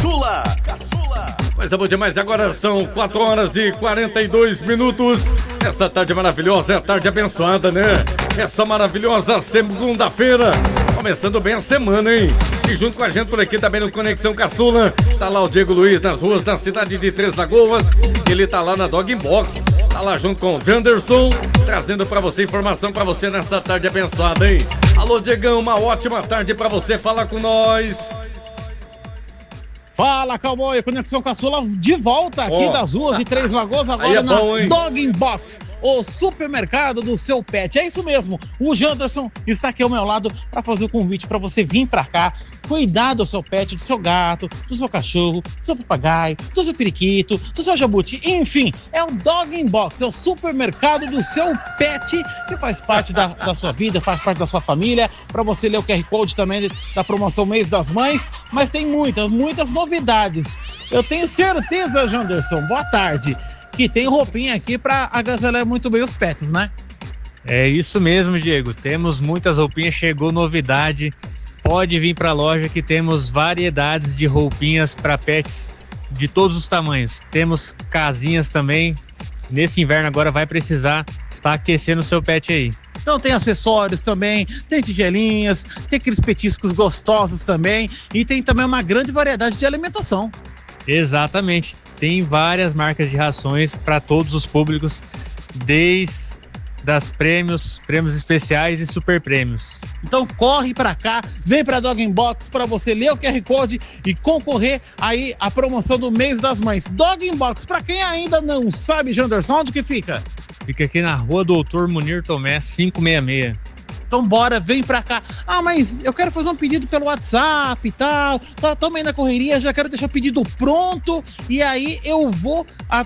Caçula. Mas é bom demais, agora são 4 horas e 42 minutos. Essa tarde maravilhosa, é a tarde abençoada, né? Essa maravilhosa segunda-feira, começando bem a semana, hein? E junto com a gente por aqui também no Conexão Caçula, tá lá o Diego Luiz nas ruas da cidade de Três Lagoas. Ele tá lá na Dog Box, tá lá junto com o Janderson, trazendo pra você informação pra você nessa tarde abençoada, hein? Alô, Diegão, uma ótima tarde pra você, fala com nós. Fala, cowboy, Conexão Caçula de volta aqui das ruas de Três Lagoas, agora na Dog Box, o supermercado do seu pet. É isso mesmo, o Janderson está aqui ao meu lado para fazer o convite para você vir para cá, cuidar do seu pet, do seu gato, do seu cachorro, do seu papagaio, do seu periquito, do seu jabuti, enfim, é o Dog Box, é o supermercado do seu pet que faz parte da sua vida, faz parte da sua família, para você ler o QR Code também da promoção Mês das Mães, mas tem muitas novidades. Eu tenho certeza, Janderson, boa tarde, que tem roupinha aqui para agasalhar muito bem os pets, né? É isso mesmo, Diego. Temos muitas roupinhas, chegou novidade. Pode vir para a loja que temos variedades de roupinhas para pets de todos os tamanhos. Temos casinhas também. Nesse inverno agora vai precisar estar aquecendo o seu pet aí. Então tem acessórios também, tem tigelinhas, tem aqueles petiscos gostosos também e tem também uma grande variedade de alimentação. Exatamente, tem várias marcas de rações para todos os públicos, desde das prêmios especiais e super prêmios. Então corre pra cá, vem pra Dog Box para você ler o QR Code e concorrer aí à promoção do Mês das Mães. Dog Box, pra quem ainda não sabe, Janderson, onde que fica? Fica aqui na rua Doutor Munir Tomé, 566. Então bora, vem pra cá. Ah, mas eu quero fazer um pedido pelo WhatsApp e tal. Tô meio na correria, já quero deixar o pedido pronto. E aí eu vou